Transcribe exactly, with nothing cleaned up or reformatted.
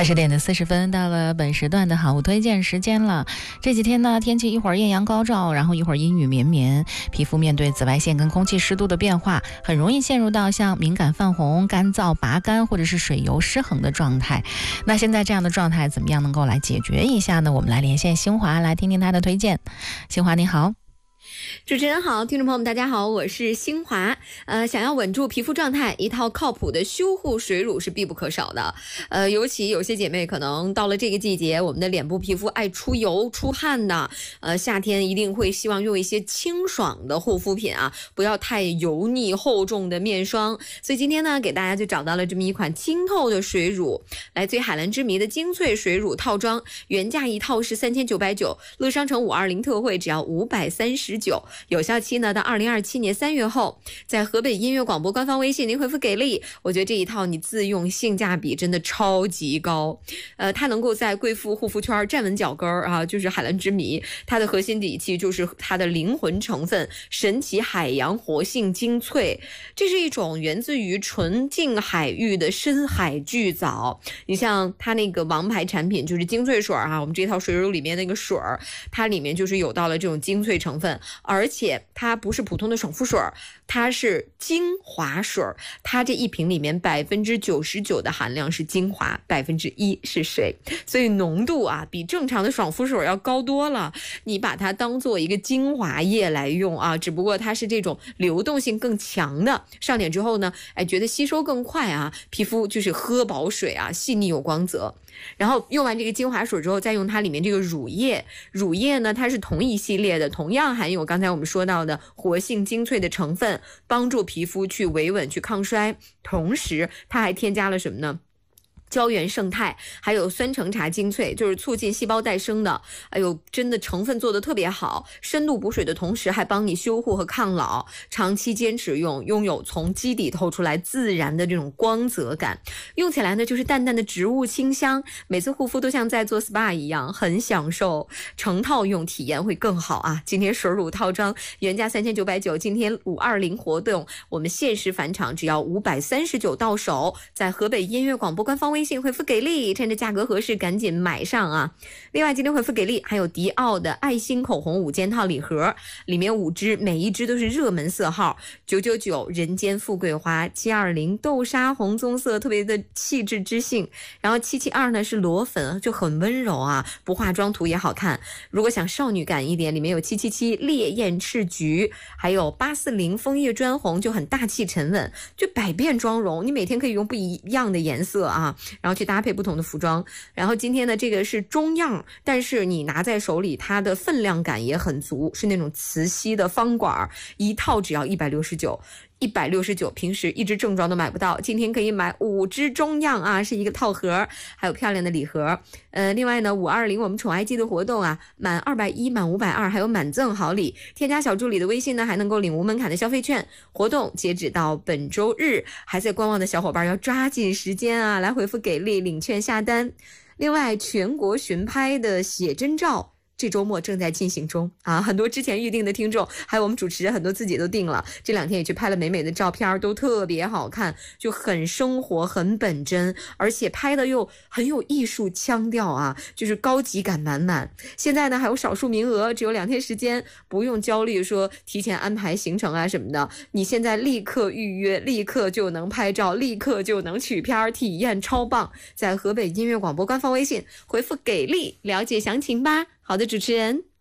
二十点的四十分，到了本时段的好物推荐时间了。这几天呢，天气一会儿艳阳高照，然后一会儿阴雨绵绵，皮肤面对紫外线跟空气湿度的变化，很容易陷入到像敏感泛红、干燥拔干或者是水油失衡的状态。那现在这样的状态怎么样能够来解决一下呢？我们来连线新华，来听听他的推荐。新华你好。 主持人好，听众朋友们大家好，我是新华。呃，想要稳住皮肤状态，一套靠谱的修护水乳是必不可少的。呃，尤其有些姐妹可能到了这个季节，我们的脸部皮肤爱出油出汗的，呃，夏天一定会希望用一些清爽的护肤品啊，不要太油腻厚重的面霜。所以今天呢，给大家就找到了这么一款清透的水乳，来自于海蓝之谜的精粹水乳套装，原价一套是三千九百九，乐商城五二零特惠只要五百三十九。有效期呢到二零二七年三月后，在河北音乐广播官方微信您回复给力，我觉得这一套你自用性价比真的超级高。呃，它能够在贵妇护肤圈站稳脚跟儿啊，就是海蓝之谜，它的核心底气就是它的灵魂成分神奇海洋活性精粹，这是一种源自于纯净海域的深海巨藻。你像它那个王牌产品就是精粹水啊，我们这套水乳里面那个水儿，它里面就是有到了这种精粹成分，而且它不是普通的爽肤水，它是精华水，它这一瓶里面百分之九十九的含量是精华，百分之一是水，所以浓度啊比正常的爽肤水要高多了。你把它当做一个精华液来用啊，只不过它是这种流动性更强的，上脸之后呢，哎，觉得吸收更快啊，皮肤就是喝饱水啊，细腻有光泽。然后用完这个精华水之后，再用它里面这个乳液，乳液呢它是同一系列的，同样含有刚才我们说到的活性精粹的成分，帮助皮肤去维稳去抗衰，同时它还添加了什么呢？胶原胜肽，还有酸橙茶精粹，就是促进细胞再生的。哎呦，真的成分做的特别好，深度补水的同时还帮你修护和抗老，长期坚持用，拥有从基底透出来自然的这种光泽感。用起来呢就是淡淡的植物清香，每次护肤都像在做 S P A 一样，很享受。成套用体验会更好啊！今天水乳套装原价三千九百九，今天五二零活动，我们限时返场，只要五百三十九到手，在河北音乐广播官方微信微信回复给力，趁着价格合适赶紧买上啊！另外今天回复给力还有迪奥的爱心口红五件套礼盒，里面五支，每一支都是热门色号，九九九人间富贵花，七二零豆沙红棕色，特别的气质知性，然后七七二呢是裸粉，就很温柔啊，不化妆涂也好看。如果想少女感一点，里面有七七七烈焰赤橘，还有八四零枫叶砖红，就很大气沉稳，就百变妆容，你每天可以用不一样的颜色啊，然后去搭配不同的服装。然后今天的这个是中样，但是你拿在手里它的分量感也很足，是那种磁吸的方管，一套只要一百六十九。一百六十九，平时一支正装都买不到，今天可以买五支中样啊，是一个套盒，还有漂亮的礼盒。呃，另外呢，五二零我们宠爱季的活动啊，满二百一、满五百二，还有满赠好礼。添加小助理的微信呢，还能够领无门槛的消费券。活动截止到本周日，还在观望的小伙伴要抓紧时间啊，来回复给力领券下单。另外，全国巡拍的写真照这周末正在进行中啊，很多之前预定的听众，还有我们主持人很多自己都定了，这两天也去拍了美美的照片，都特别好看，就很生活很本真，而且拍的又很有艺术腔调啊，就是高级感满满。现在呢还有少数名额，只有两天时间，不用焦虑说提前安排行程啊什么的，你现在立刻预约，立刻就能拍照，立刻就能取片，体验超棒。在河北音乐广播官方微信回复给力了解详情吧。好的，主持人。